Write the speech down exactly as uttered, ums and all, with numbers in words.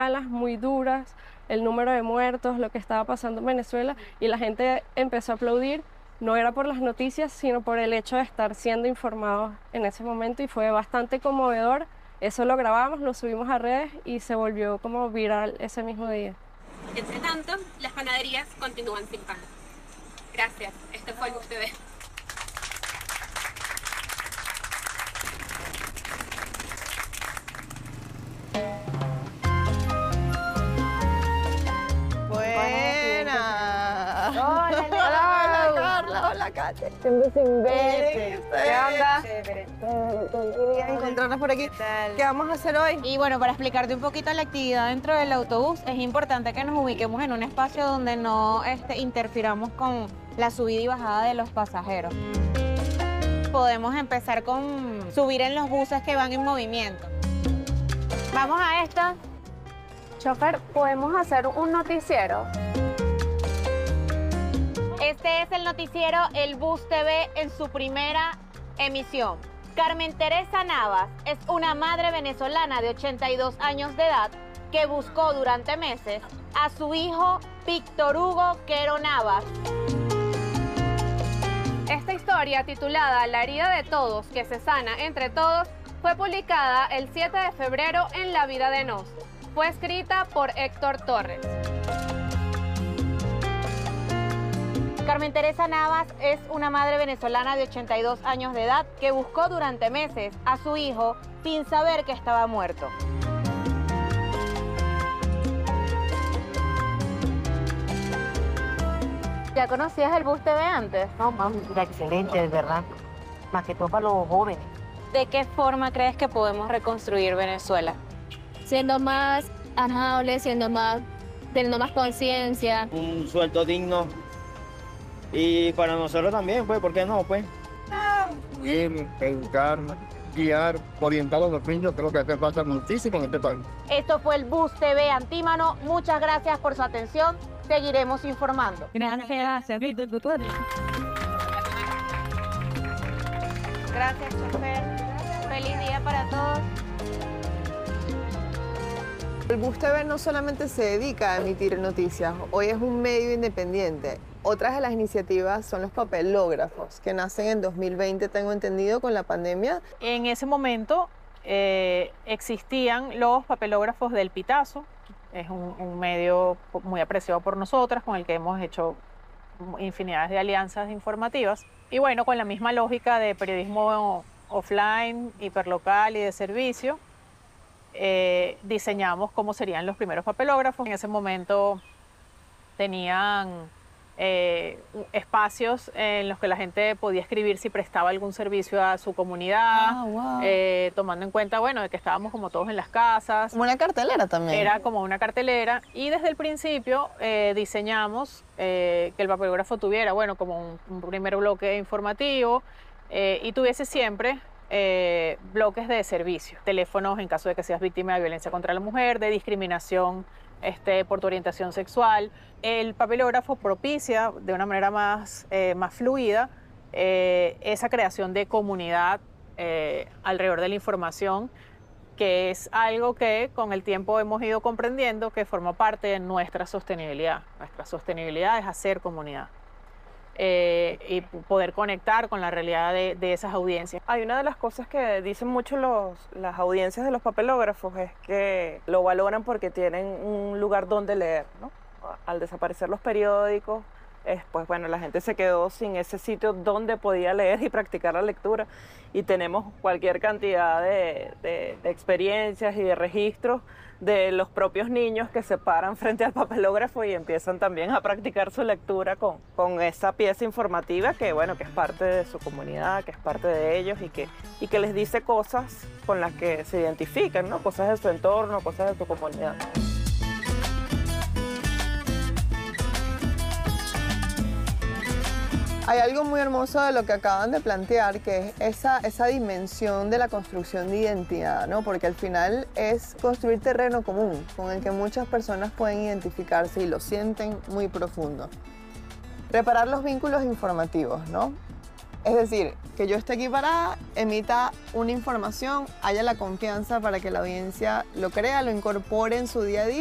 malas, muy duras, el número de muertos, lo que estaba pasando en Venezuela, y la gente empezó a aplaudir. No era por las noticias, sino por el hecho de estar siendo informados en ese momento, y fue bastante conmovedor. Eso lo grabamos, lo subimos a redes y se volvió como viral ese mismo día. Entre tanto, las panaderías continúan sin pan. Gracias. Este fue el Bus T V. Buena. Hola, Hola, Carla. Hola, Katia. Tiempo sin verte. ¿Qué onda? Encontrarnos por aquí. ¿Qué vamos a hacer hoy? Y bueno, para explicarte un poquito la actividad dentro del autobús, es importante que nos ubiquemos en un espacio donde no este, interfiramos con la subida y bajada de los pasajeros. Podemos empezar con subir en los buses que van en movimiento. Vamos a esta. Chofer, ¿podemos hacer un noticiero? Este es el noticiero El Bus T V en su primera emisión. Carmen Teresa Navas es una madre venezolana de ochenta y dos años de edad que buscó durante meses a su hijo Víctor Hugo Quero Navas. Esta historia, titulada La herida de todos, que se sana entre todos, fue publicada el siete de febrero en La Vida de Nos. Fue escrita por Héctor Torres. Carmen Teresa Navas es una madre venezolana de ochenta y dos años de edad que buscó durante meses a su hijo sin saber que estaba muerto. ¿Ya conocías el Bus T V antes? No, mami, era excelente, de verdad. Más que todo para los jóvenes. ¿De qué forma crees que podemos reconstruir Venezuela? Siendo más amables, siendo más, teniendo más conciencia. Un sueldo digno. Y para nosotros también, pues, ¿por qué no, pues? Bien, educar, guiar, orientar a los niños, creo que hace falta muchísimo en este país. Esto fue el Bus T V Antímano. Muchas gracias por su atención. Seguiremos informando. Gracias. Gracias, chofer. Feliz día para todos. El Bus T V no solamente se dedica a emitir noticias, hoy es un medio independiente. Otras de las iniciativas son los papelógrafos, que nacen en dos mil veinte, tengo entendido, con la pandemia. En ese momento eh, existían los papelógrafos del Pitazo, es un, un medio muy apreciado por nosotras, con el que hemos hecho infinidad de alianzas informativas. Y bueno, con la misma lógica de periodismo offline, hiperlocal y de servicio, eh, diseñamos cómo serían los primeros papelógrafos. En ese momento tenían Eh, espacios en los que la gente podía escribir si prestaba algún servicio a su comunidad, Ah, wow. eh, tomando en cuenta, bueno, de que estábamos como todos en las casas. Como una cartelera también. Era como una cartelera, y desde el principio eh, diseñamos eh, que el papelógrafo tuviera, bueno, como un, un primer bloque informativo eh, y tuviese siempre eh, bloques de servicio, teléfonos en caso de que seas víctima de violencia contra la mujer, de discriminación Este, por tu orientación sexual. El papelógrafo propicia de una manera más, eh, más fluida eh, esa creación de comunidad eh, alrededor de la información, que es algo que con el tiempo hemos ido comprendiendo que forma parte de nuestra sostenibilidad. Nuestra sostenibilidad es hacer comunidad. Eh, y poder conectar con la realidad de, de esas audiencias. Hay una de las cosas que dicen mucho los, las audiencias de los papelógrafos es que lo valoran porque tienen un lugar donde leer, ¿no? Al desaparecer los periódicos, es, pues bueno, la gente se quedó sin ese sitio donde podía leer y practicar la lectura, y tenemos cualquier cantidad de, de, de experiencias y de registros de los propios niños que se paran frente al papelógrafo y empiezan también a practicar su lectura con, con esa pieza informativa que, bueno, que es parte de su comunidad, que es parte de ellos y que, y que les dice cosas con las que se identifican, ¿no? Cosas de su entorno, cosas de su comunidad. Hay algo muy hermoso de lo que acaban de plantear, que es esa, esa dimensión de la construcción de identidad, ¿no? Porque al final es construir terreno común, con el que muchas personas pueden identificarse y lo sienten muy profundo. Reparar los vínculos informativos, ¿no? Es decir, que yo esté aquí parada, emita una información, haya la confianza para que la audiencia lo crea, lo incorpore en su día a día